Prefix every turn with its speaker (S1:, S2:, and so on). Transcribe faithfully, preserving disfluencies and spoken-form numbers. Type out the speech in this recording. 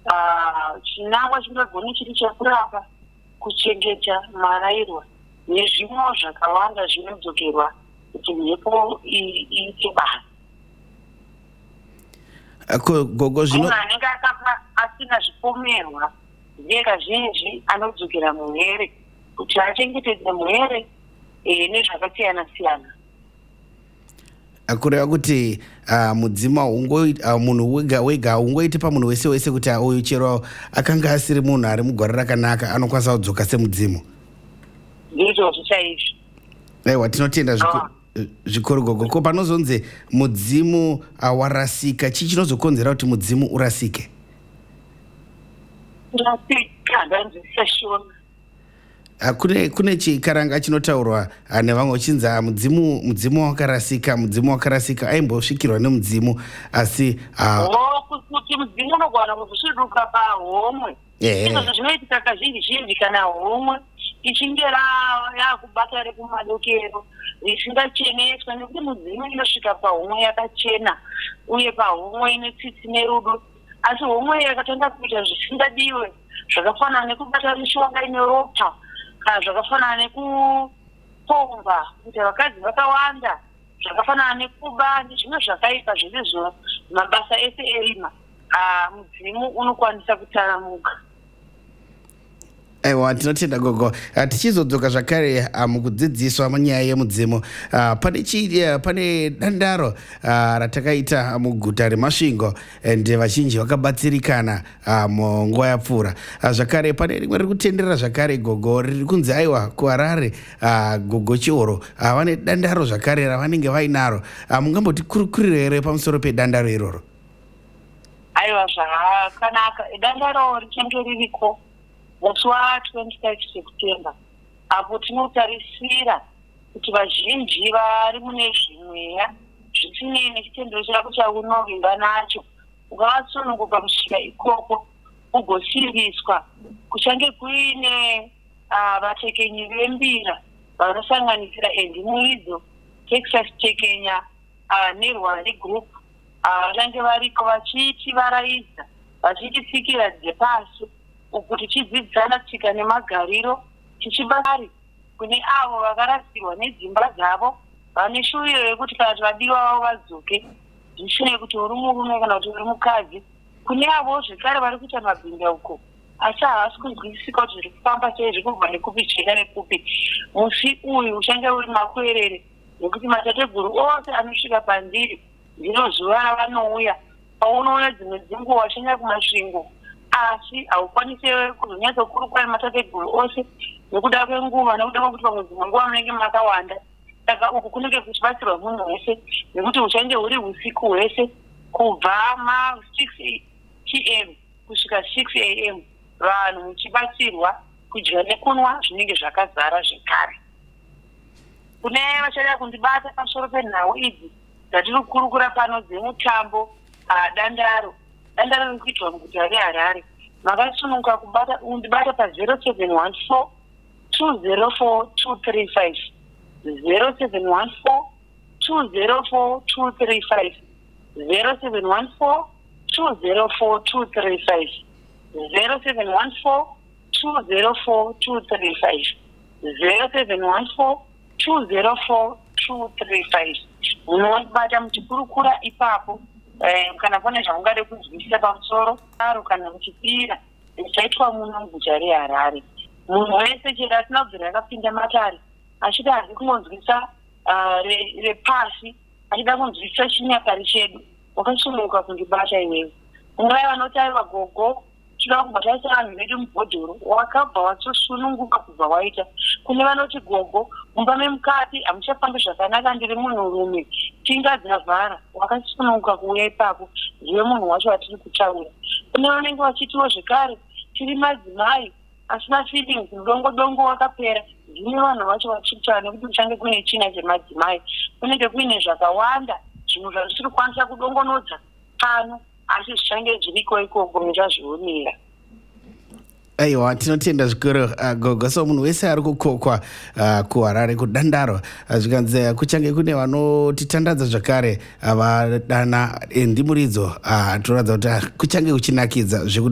S1: uh, chinangwa chingagone chiri chekurapa, kuchengeta marairwa nezvimwe zvakawanda zvinodzokerwa kuti mhepo iite basa.
S2: Gogo zvino
S1: munhu anenge akafa asina zvipomerwa ndekazhinji anodzokera muhere kuti achengetedze muhere nezvakasiyana siyana.
S2: Kureva kuti uh, mudzima uh, munhu wega wega ungoite pamunhu wese wese kuti uyu chero akanga asiri munhu ari mugwara rakanaka anokwanisa kudzoka semudzimu.
S1: Ndizvo zvichaizvo.
S2: Aiwa, tinotenda zvikuru gogo. Ko panozonzi mudzimu uh, warasika, chii chinozokonzera kuti mudzimu urasike?
S1: Urasika ndanzisa shona.
S2: Kune kune chikaranga chinotaurwa nevamwe uchinzi mudzimu mudzimu wakarasika mudzimu wakarasika aimbosvikirwa nemudzimu asi
S1: oh kuti mudzimu unogona kuzvisviduka pahomwe. Izvo zvinoitika kazhinji zhinji kana homwe ichinge yakubata rekumadokero risingacheneswa, nekuti mudzimu inosvika pahomwe yakachena uye pahomwe ine tsitsi nerudo, asi homwe yakatanga kuita zvisingadiwe zvakafanana nekubata mishonga ine ropa kana zvakafanana nekupomba kuti vakadzi vakawanda, zvakafanana nekuba nezvimwe zvakaipa zvirizvo mabasa ese erima, mudzimu unokwanisa kutaramuka.
S2: Aiwa, tinotenda gogo. Tichizodzoka zvakare mukudzidziswa munyaya yemudzimu. Pane chi pane dandaro ratakaita muguta reMasvingo ende vazhinji vakabatsirikana munguva yapfuura. Zvakare pane rimwe riri kutenderera zvakare gogo riri kunzi aiwa kuHarare gogo Chioro vane dandaro zvakare ravanenge vainaro. Mungamboti kurukurira here pamusoro pedandaro iroro?
S1: Aiwa, zvakanaka. Dandaro richange ririko musi wa-twenty-five September apo tinotarisira kuti vazhinji vari mune zvimweya zvisinei nechitendero chako chaunovimba nacho ukavasununguka kusvika ikoko ugosimbiswa. Kuchange kuine vatekenyi vembira vanosanganisira Endi Muridzo, Texas Tekenya neRwanda Group vachange variko vachitivarayidza vachititsikira dzepasi kuti tichidzidzana tsika nemagariro tichibari kune avo vakarasirwa nedzimba dzavo vane shuviro yekuti kana vadiwa vavo vadzoke zvisinei kuti uri murume kana kuti uri mukadzi. Kune avo zvekare vari kuita mabhinda uko asi havasi kunzwisisika kuti zviri kufamba sei, zviri kubva nekupi zvichienda nekupi. Musi uyu uchange uri makuerere nekuti matateguru ose anosvika pandiri ndiro zuva ravanouya paunoona dzimwe dzenguva wachanya kumasvingo asi haukwanisi kuzonyatsokurukura matateguru ose nekuda kwenguva, nekuda kwekuti pamwe dzimwe nguva munenge makawanda. Saka uku kunenge kuchibatsirwa munhu wese nekuti uchange huri usiku hwese kubva ma-six p m kusvika six a m vanhu muchibatsirwa kudya nekunwa zvinenge zvakazara zvekare. Kune vachada kundibata pamusoro penhau idzi dzatiri kukurukura pano dzemutambo dandaro dandaro riri kuitwa muguta reHarare. Makasununguka kubata kundibata pa-zero seven one four two zero four two three five zero seven one four two zero four two three five zero seven one four two zero four two three five zero seven one four two zero four two three five zero seven one four two zero four two three five. Munobata muchikurukura ipapo kana pane zvamungade kunzwisisa pamusoro aro kana muchipira zvichaitwa muno muguta reHarare. Munhu wese chero asina kubvira akapinda matare achida hazi kungonzwisa repasi achida kunzwisisa chinyakare chedu wakasununguka kundibata iwewe. Ungai vanotaiwa gogo tinoda kubataisa vanhu vedu mubhodhoro wakabva watsosununguka kubva waita. Kune vanoti gogo mumba memukati hamuchafambi zvakanaka ndiri munhurume tinga dzavhara, wakasununguka kuuya ipapo ndiwe munhu wacho watiri kutaura. Kune vanenge vachitiwo zvekare tiri madzimai asina feelings, mudongo dongo wakapera ndine vanhu vacho vachitaura nekuti kuchange kuine china chemadzimai kunenge kuine zvakawanda zvinhu zvazvisiri kukwanisa kudongonodza pano asi zvichange zviriko ikoko muchazvionera.
S2: Aiwa, tinotenda zvikuru gogo. So munhu wese ari kukokwa kuHarare kudandaro zvikanzi kuchange kune vanotitandadza zvakare vadana Endi Muridzo toratidza kuti kuchange kuchinakidza.